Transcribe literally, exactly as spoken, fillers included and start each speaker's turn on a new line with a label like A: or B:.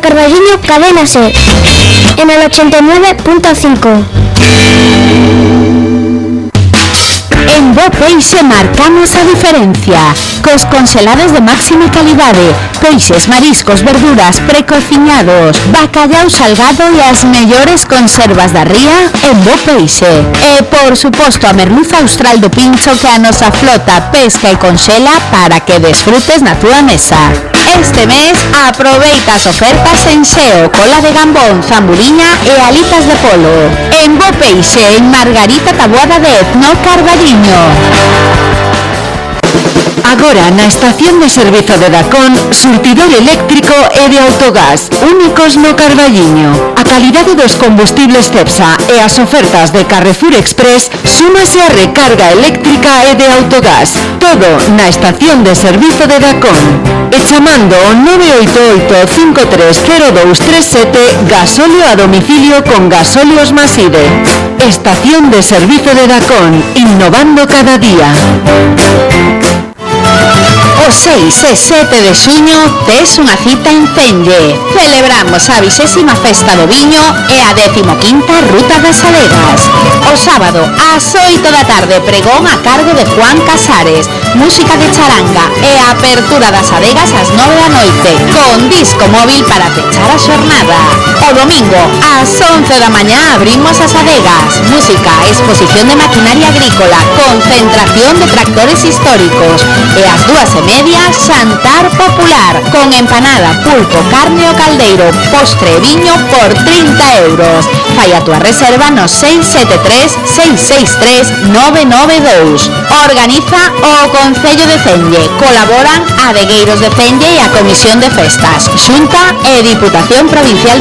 A: Carballiño, Cadena Ser, en el ochenta y nueve punto cinco.
B: En Bo Peixe marcamos a diferencia. Cos congelados de máxima calidade, peixes, mariscos, verduras, precociñados, bacallau salgado e as mellores conservas da ría en Bo Peixe. E, por suposto, a merluza austral do Pincho que a nosa flota pesca e conxela para que desfrutes na túa mesa. Este mes aproveita as ofertas en xeo, cola de gambón, zamburiña e alitas de polo. En Bo Peixe, en Margarita Taboada de Etno, Carballiño. Agora na estación de servizo de Dacón, surtidor eléctrico e de autogás, únicos no Carballiño. A calidade dos combustibles Cepsa e as ofertas de Carrefour Express súmase a recarga eléctrica e de autogás. Todo na estación de servizo de Dacón. E chamando o nove oito oito, cinco tres cero dous tres sete, gasóleo a domicilio con Gasóleos Maside. Estación de servizo de Dacón, innovando cada día. O seis e sete de xuño tes unha cita en Fenlle. Celebramos a vixésima festa do viño e a decimoquinta Ruta das Adegas. O sábado, ás oito da tarde, pregón a cargo de Juan Casares, música de charanga e a apertura das adegas ás nove da noite, con disco móvil para pechar a xornada. O domingo, ás once da mañá, abrimos as adegas, música, exposición de maquinaria agrícola, concentración de tractores históricos e ás dúas e media, xantar popular, con empanada, pulpo, carne o caldeiro, postre e viño por trinta euros. Fai a túa reserva no seis sete tres, seis seis tres, nove nove dous. Organiza o Concello de Fenlle. Colaboran Adegueiros de Fenlle e a Comisión de Festas, Xunta e Diputación Provincial